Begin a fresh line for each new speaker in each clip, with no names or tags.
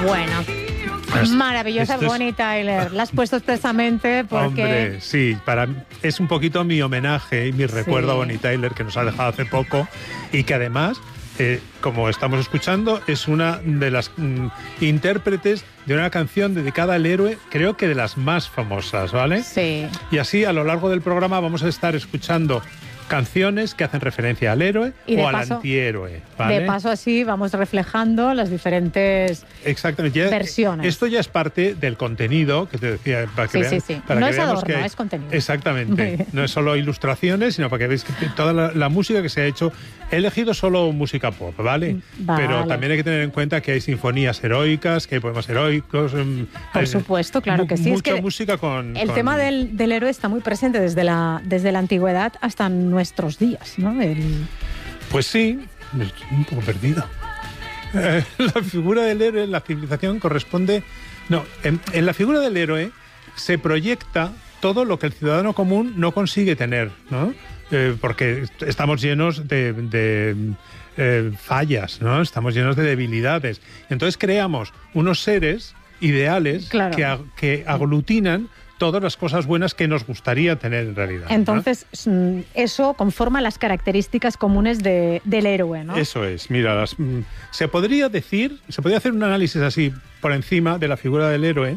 Bueno, maravillosa Bonnie Tyler. La has puesto expresamente porque...
Hombre, sí, es un poquito mi homenaje y mi recuerdo a Bonnie Tyler, que nos ha dejado hace poco y que además, como estamos escuchando, es una de las intérpretes de una canción dedicada al héroe, creo que de las más famosas, ¿vale?
Sí.
Y así, a lo largo del programa, vamos a estar escuchando canciones que hacen referencia al héroe o al antihéroe, ¿vale?
De paso, así vamos reflejando las diferentes versiones.
Esto ya es parte del contenido que te decía. Para que vean,
sí.
Para
no
que
es
veamos
adorno,
que
es contenido.
Exactamente. No es solo ilustraciones, sino para que veáis que toda la música que se ha hecho. He elegido solo música pop, ¿vale? Pero también hay que tener en cuenta que hay sinfonías heroicas, que hay poemas heroicos.
Por supuesto, claro que sí.
Mucha
es que
música con...
El tema del héroe está muy presente desde la antigüedad hasta nuestros días, ¿no?
Pues sí, estoy un poco perdido. La figura del héroe en la civilización corresponde... No, en la figura del héroe se proyecta todo lo que el ciudadano común no consigue tener, ¿no? Porque estamos llenos de fallas, ¿no? Estamos llenos de debilidades. Entonces creamos unos seres ideales que aglutinan todas las cosas buenas que nos gustaría tener en realidad.
Entonces, ¿no? Eso conforma las características comunes del héroe, ¿no?
Eso es. Mira, se podría hacer un análisis así por encima de la figura del héroe.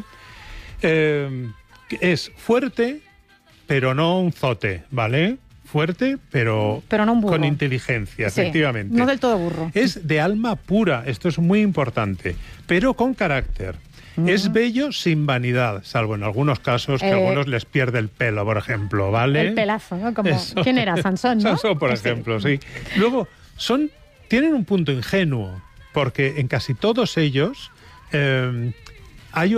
Es fuerte, pero no un zote, ¿vale? Fuerte, pero
no un burro.
Con inteligencia, efectivamente.
No del todo burro.
Es de alma pura, esto es muy importante, pero con carácter. Es bello sin vanidad, salvo en algunos casos que a algunos les pierde el pelo, por ejemplo, ¿vale?
El pelazo, ¿no? Como, ¿quién era? Sansón, ¿no?
Sansón, por ejemplo, sí. Luego, tienen un punto ingenuo, porque en casi todos ellos hay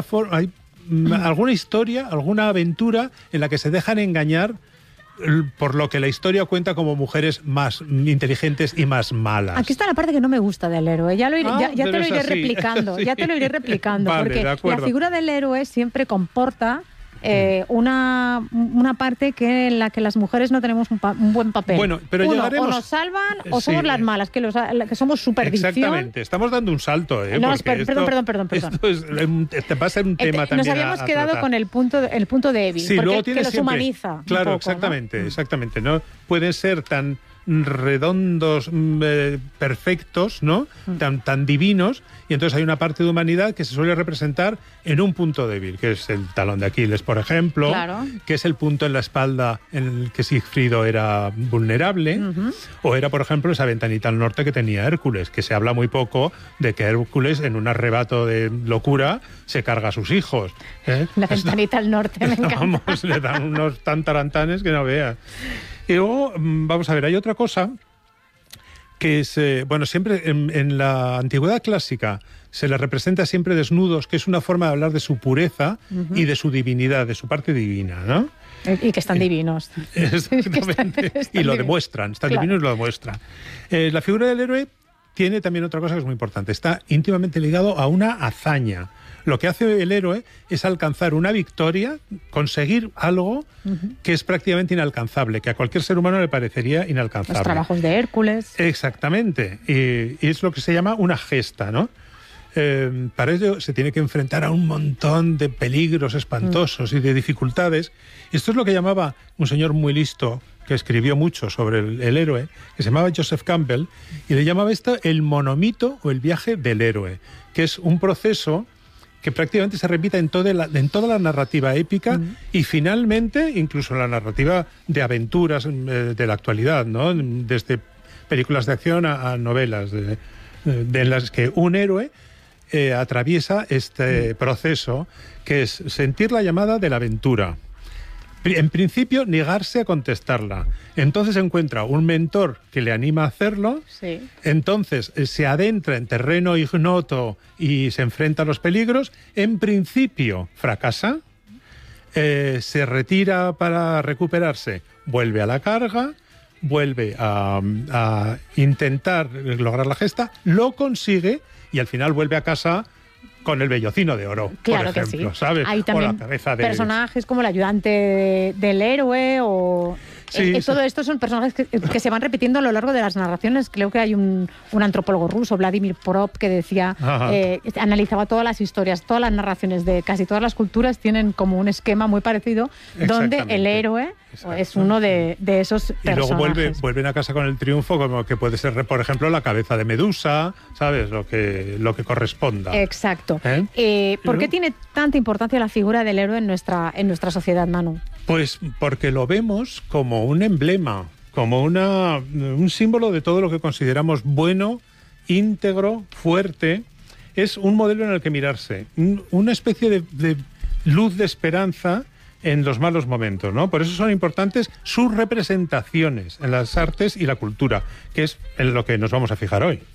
alguna historia, alguna aventura en la que se dejan engañar por lo que la historia cuenta como mujeres más inteligentes y más malas.
Aquí está la parte que no me gusta del héroe. Ya te lo iré replicando. Sí. Ya te lo iré replicando.
Vale,
porque la figura del héroe siempre comporta una parte en la que las mujeres no tenemos un buen papel.
Bueno, pero
o nos salvan o somos las malas, que somos superstición.
Exactamente, estamos dando un salto.
No, perdón.
Esto va a ser un tema también.
Nos habíamos quedado con el punto débil,
sí,
porque
que
los humaniza.
Claro,
poco,
exactamente. No pueden ser tan redondos, perfectos, ¿no? Tan divinos, y entonces hay una parte de humanidad que se suele representar en un punto débil, que es el talón de Aquiles, por ejemplo, que es el punto en la espalda en el que Sigfrido era vulnerable, o era, por ejemplo, esa ventanita al norte que tenía Hércules, que se habla muy poco de que Hércules, en un arrebato de locura, se carga a sus hijos.
La ventanita al norte, me encanta.
Vamos, le dan unos tan tarantanes que no veas. Y luego, vamos a ver, hay otra cosa que es, siempre en la antigüedad clásica se le representa siempre desnudos, que es una forma de hablar de su pureza y de su divinidad, de su parte divina, ¿no?
Y que están divinos.
Exactamente. Y lo demuestran, están divinos y lo demuestran. La figura del héroe tiene también otra cosa que es muy importante, está íntimamente ligado a una hazaña. Lo que hace el héroe es alcanzar una victoria, conseguir algo que es prácticamente inalcanzable, que a cualquier ser humano le parecería inalcanzable.
Los trabajos de Hércules.
Exactamente. Y es lo que se llama una gesta, ¿no? Para ello se tiene que enfrentar a un montón de peligros espantosos y de dificultades. Y esto es lo que llamaba un señor muy listo, que escribió mucho sobre el héroe, que se llamaba Joseph Campbell, y le llamaba esto el monomito o el viaje del héroe, que es un proceso que prácticamente se repita en toda la narrativa épica y finalmente incluso en la narrativa de aventuras de la actualidad, ¿no? Desde películas de acción a novelas de las que un héroe atraviesa este proceso, que es sentir la llamada de la aventura. En principio, negarse a contestarla. Entonces encuentra un mentor que le anima a hacerlo. Sí. Entonces se adentra en terreno ignoto y se enfrenta a los peligros. En principio, fracasa. Se retira para recuperarse. Vuelve a la carga. Vuelve a intentar lograr la gesta. Lo consigue y al final vuelve a casa con el vellocino de oro,
claro,
por ejemplo,
que sí.
¿sabes?
Hay también
o la cabeza de...
personajes como el ayudante del héroe o... Todo esto son personajes que se van repitiendo a lo largo de las narraciones. Creo que hay un antropólogo ruso, Vladimir Porop, que decía, analizaba todas las historias, todas las narraciones de casi todas las culturas tienen como un esquema muy parecido, donde el héroe es uno de esos personajes.
Y luego vuelven a casa con el triunfo, como que puede ser, por ejemplo, la cabeza de Medusa, ¿sabes? Lo que corresponda.
Exacto. ¿Por qué tiene tanta importancia la figura del héroe en nuestra sociedad, Manu?
Pues porque lo vemos como un emblema, como un símbolo de todo lo que consideramos bueno, íntegro, fuerte. Es un modelo en el que mirarse, una especie de luz de esperanza en los malos momentos, ¿no? Por eso son importantes sus representaciones en las artes y la cultura, que es en lo que nos vamos a fijar hoy.